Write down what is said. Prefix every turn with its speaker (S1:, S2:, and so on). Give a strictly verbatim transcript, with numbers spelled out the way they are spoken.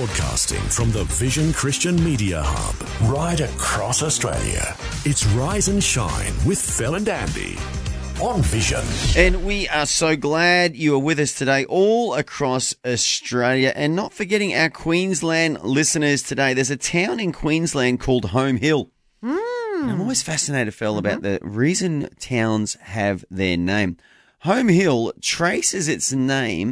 S1: Broadcasting from the Vision Christian Media Hub, right across Australia. It's Rise and Shine with Phil and Andy on Vision.
S2: And we are so glad you are with us today all across Australia, and not forgetting our Queensland listeners today. There's a town in Queensland called Home Hill.
S3: Mm.
S2: I'm always fascinated, Phil, about the reason towns have their name. Home Hill traces its name